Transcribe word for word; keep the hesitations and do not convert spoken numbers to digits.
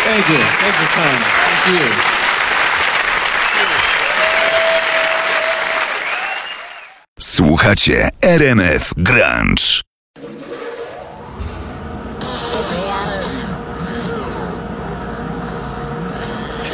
Thank you. Thanks for coming. Thank you. Słuchacie R M F Grunge. Every hour